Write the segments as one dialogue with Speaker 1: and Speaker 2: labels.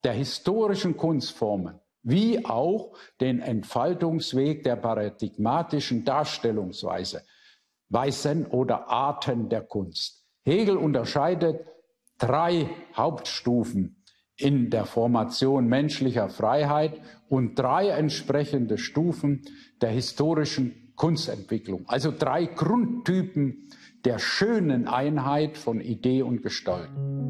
Speaker 1: der historischen Kunstformen wie auch den Entfaltungsweg der paradigmatischen Darstellungsweise, Weisen oder Arten der Kunst. Hegel unterscheidet 3 Hauptstufen in der Formation menschlicher Freiheit und 3 entsprechende Stufen der historischen Kunstentwicklung. Also 3 Grundtypen der schönen Einheit von Idee und Gestalt.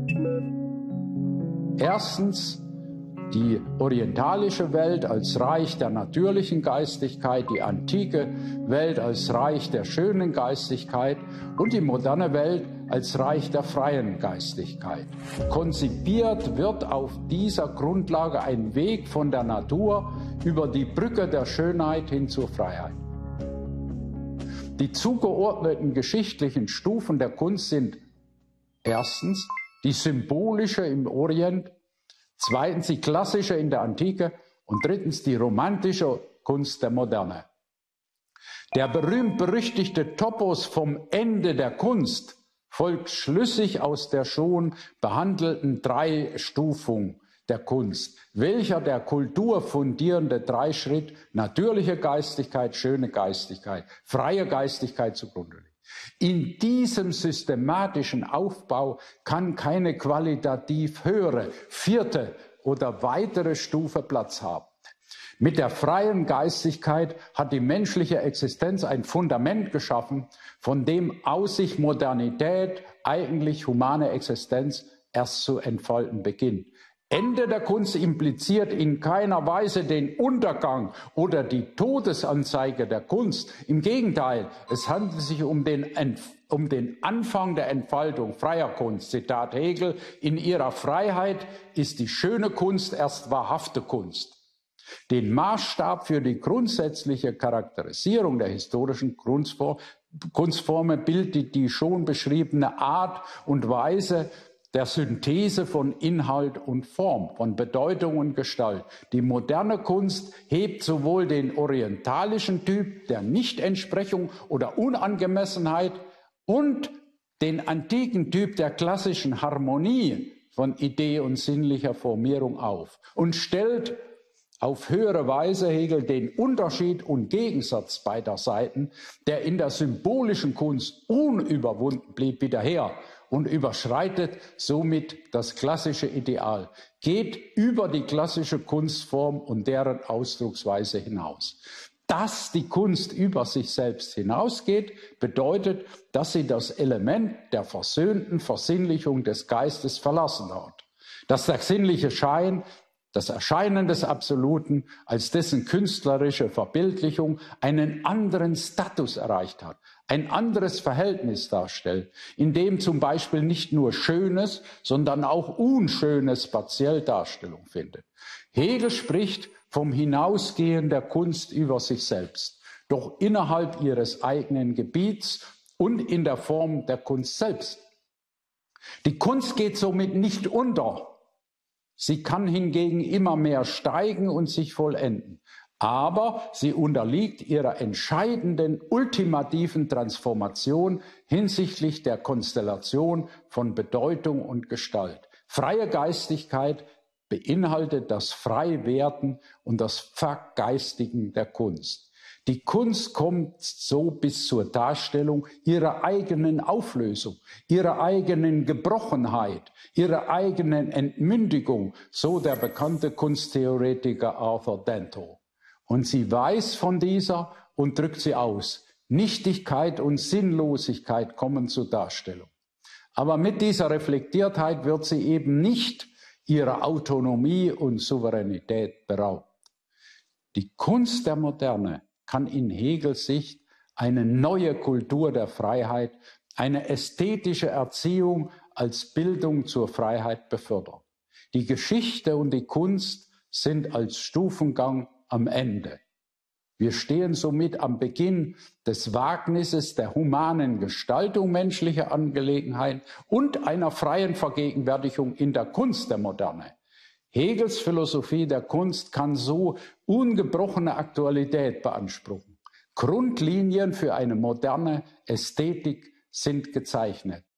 Speaker 1: Erstens die orientalische Welt als Reich der natürlichen Geistigkeit, die antike Welt als Reich der schönen Geistigkeit und die moderne Welt als Reich der freien Geistigkeit. Konzipiert wird auf dieser Grundlage ein Weg von der Natur über die Brücke der Schönheit hin zur Freiheit. Die zugeordneten geschichtlichen Stufen der Kunst sind erstens die symbolische im Orient, zweitens die klassische in der Antike und drittens die romantische Kunst der Moderne. Der berühmt-berüchtigte Topos vom Ende der Kunst folgt schlüssig aus der schon behandelten Dreistufung der Kunst, welcher der Kultur fundierende Dreischritt natürliche Geistigkeit, schöne Geistigkeit, freie Geistigkeit zugrunde liegt. In diesem systematischen Aufbau kann keine qualitativ höhere, 4. oder weitere Stufe Platz haben. Mit der freien Geistigkeit hat die menschliche Existenz ein Fundament geschaffen, von dem aus sich Modernität, eigentlich humane Existenz, erst zu entfalten beginnt. Ende der Kunst impliziert in keiner Weise den Untergang oder die Todesanzeige der Kunst. Im Gegenteil, es handelt sich um den Anfang der Entfaltung freier Kunst. Zitat Hegel: In ihrer Freiheit ist die schöne Kunst erst wahrhafte Kunst. Den Maßstab für die grundsätzliche Charakterisierung der historischen Kunstformen bildet die schon beschriebene Art und Weise der Synthese von Inhalt und Form, von Bedeutung und Gestalt. Die moderne Kunst hebt sowohl den orientalischen Typ der Nichtentsprechung oder Unangemessenheit und den antiken Typ der klassischen Harmonie von Idee und sinnlicher Formierung auf und stellt auf höhere Weise Hegel den Unterschied und Gegensatz beider Seiten, der in der symbolischen Kunst unüberwunden blieb, wieder her und überschreitet somit das klassische Ideal, geht über die klassische Kunstform und deren Ausdrucksweise hinaus. Dass die Kunst über sich selbst hinausgeht, bedeutet, dass sie das Element der versöhnten Versinnlichung des Geistes verlassen hat. Dass der sinnliche Schein, das Erscheinen des Absoluten als dessen künstlerische Verbildlichung einen anderen Status erreicht hat, ein anderes Verhältnis darstellt, in dem zum Beispiel nicht nur Schönes, sondern auch Unschönes partiell Darstellung findet. Hegel spricht vom Hinausgehen der Kunst über sich selbst, doch innerhalb ihres eigenen Gebiets und in der Form der Kunst selbst. Die Kunst geht somit nicht unter. Sie kann hingegen immer mehr steigen und sich vollenden. Aber sie unterliegt ihrer entscheidenden, ultimativen Transformation hinsichtlich der Konstellation von Bedeutung und Gestalt. Freie Geistigkeit beinhaltet das Freiwerden und das Vergeistigen der Kunst. Die Kunst kommt so bis zur Darstellung ihrer eigenen Auflösung, ihrer eigenen Gebrochenheit, ihrer eigenen Entmündigung, so der bekannte Kunsttheoretiker Arthur Danto. Und sie weiß von dieser und drückt sie aus. Nichtigkeit und Sinnlosigkeit kommen zur Darstellung. Aber mit dieser Reflektiertheit wird sie eben nicht ihrer Autonomie und Souveränität beraubt. Die Kunst der Moderne kann in Hegels Sicht eine neue Kultur der Freiheit, eine ästhetische Erziehung als Bildung zur Freiheit befördern. Die Geschichte und die Kunst sind als Stufengang am Ende. Wir stehen somit am Beginn des Wagnisses der humanen Gestaltung menschlicher Angelegenheiten und einer freien Vergegenwärtigung in der Kunst der Moderne. Hegels Philosophie der Kunst kann so ungebrochene Aktualität beanspruchen. Grundlinien für eine moderne Ästhetik sind gezeichnet.